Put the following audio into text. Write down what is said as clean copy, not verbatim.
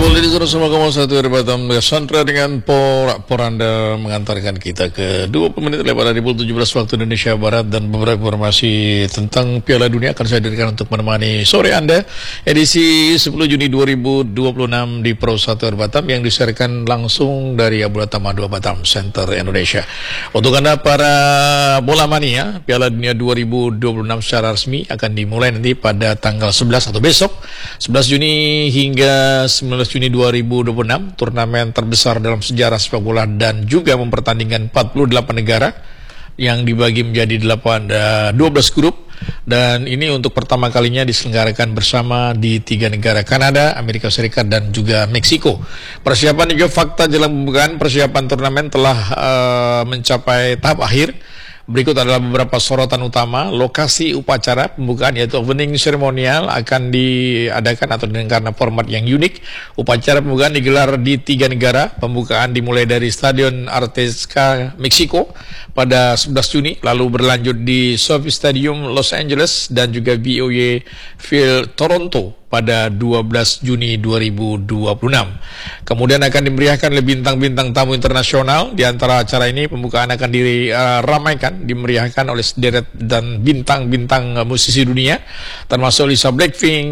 Kembali di Suara 1,1 dari Batam Sandra dengan Poranda mengantarkan kita ke 20 menit lewat dari pukul 17 waktu Indonesia Barat, dan beberapa informasi tentang Piala Dunia akan saya hadirkan untuk menemani sore Anda edisi 10 Juni 2026 di Pro 1 dari Batam yang disiarkan langsung dari Abdullah Tama 2 Batam Center Indonesia. Untuk Anda para bola mania, Piala Dunia 2026 secara resmi akan dimulai nanti pada tanggal 11 atau besok 11 Juni hingga 19 Juni 2026, turnamen terbesar dalam sejarah sepak bola dan juga mempertandingkan 48 negara yang dibagi menjadi 12 grup, dan ini untuk pertama kalinya diselenggarakan bersama di 3 negara, Kanada, Amerika Serikat, dan juga Meksiko. Persiapan juga fakta jelang pembukaan persiapan turnamen telah mencapai tahap akhir. Berikut adalah beberapa sorotan utama. Lokasi upacara pembukaan yaitu opening ceremonial akan diadakan atau dengan karena format yang unik. Upacara pembukaan digelar di 3 negara. Pembukaan dimulai dari Stadion Azteca Meksiko pada 11 Juni, lalu berlanjut di Sophie Stadium Los Angeles dan juga BOA Field Toronto pada 12 Juni 2026. Kemudian akan dimeriahkan oleh bintang-bintang tamu internasional. Di antara acara ini pembukaan akan diramaikan, dimeriahkan oleh sederet dan bintang-bintang musisi dunia termasuk Lisa Blackpink,